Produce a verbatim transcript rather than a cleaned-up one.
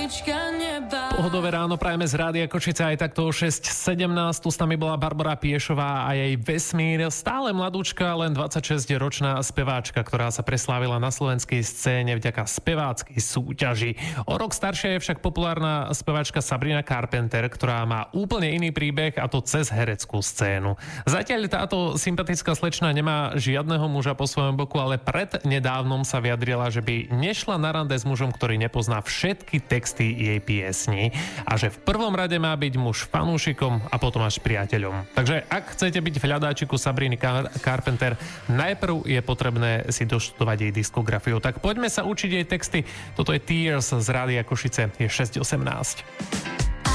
Pohodové ráno prajeme z Rádia Košice aj takto o šesť sedemnásť. Tu s nami bola Barbora Piešová a jej Vesmír. Stále mladúčka, len dvadsaťšesťročná speváčka, ktorá sa preslávila na slovenskej scéne vďaka speváckej súťaži. O rok staršia je však populárna speváčka Sabrina Carpenter, ktorá má úplne iný príbeh, a to cez hereckú scénu. Zatiaľ táto sympatická slečna nemá žiadneho muža po svojom boku, ale pred nedávnom sa vyjadrila, že by nešla na rande s mužom, ktorý nepozná všetky texty jej piesní, a že v prvom rade má byť muž fanúšikom a potom až priateľom. Takže ak chcete byť v hľadáčiku Sabriny Car- Carpenter, najprv je potrebné si doštudovať jej diskografiu. Tak poďme sa učiť jej texty. Toto je Tears z Rádia Košice, je šesť osemnásť.